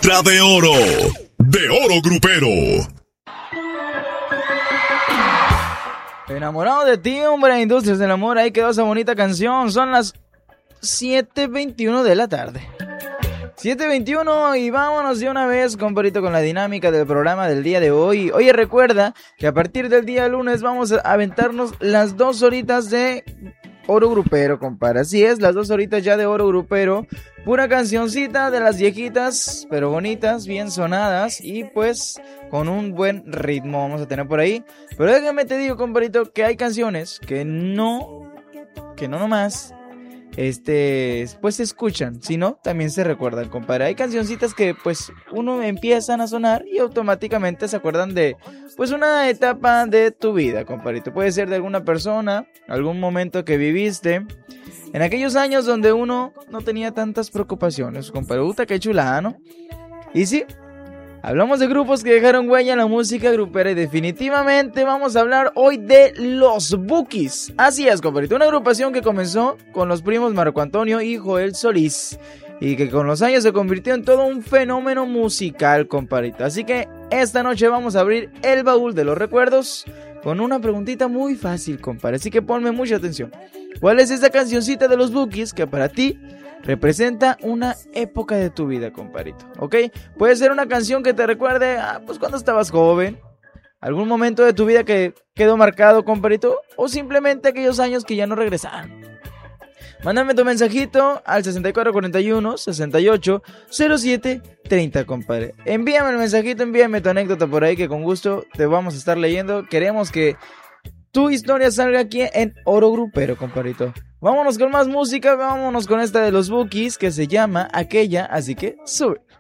Letra de oro. De Oro Grupero. Enamorado de ti, hombre, Industrias del Amor. Ahí quedó esa bonita canción. Son las 7:21 de la tarde. 7:21 y vámonos de una vez, comparito, con la dinámica del programa del día de hoy. Oye, recuerda que a partir del día lunes vamos a aventarnos las 2 horitas de Oro Grupero, compadre. Así es, las 2 horitas ya de Oro Grupero. Pura cancioncita de las viejitas, pero bonitas, bien sonadas y pues con un buen ritmo vamos a tener por ahí. Pero déjame te digo, compadrito, que hay canciones que no nomás pues se escuchan, sino también se recuerdan, compadre. Hay cancioncitas que pues uno empiezan a sonar y automáticamente se acuerdan de pues una etapa de tu vida, compadrito. Puede ser de alguna persona, algún momento que viviste en aquellos años donde uno no tenía tantas preocupaciones, compadre. Puta, qué chulada, ¿no? Y sí, hablamos de grupos que dejaron huella en la música grupera y definitivamente vamos a hablar hoy de los Bukis. Así es, compadrito, una agrupación que comenzó con los primos Marco Antonio y Joel Solís y que con los años se convirtió en todo un fenómeno musical, compadrito. Así que esta noche vamos a abrir el baúl de los recuerdos con una preguntita muy fácil, compadre. Así que ponme mucha atención. ¿Cuál es esa cancioncita de los Bukis que para ti representa una época de tu vida, compadrito? ¿Ok? Puede ser una canción que te recuerde pues cuando estabas joven, algún momento de tu vida que quedó marcado, compadrito, o simplemente aquellos años que ya no regresaron. Mándame tu mensajito al 6441-680730, compadre. Envíame el mensajito, envíame tu anécdota por ahí que con gusto te vamos a estar leyendo. Queremos que tu historia salga aquí en Oro Grupero, compadrito. Vámonos con más música, vámonos con esta de los Bukis que se llama Aquella, así que sube.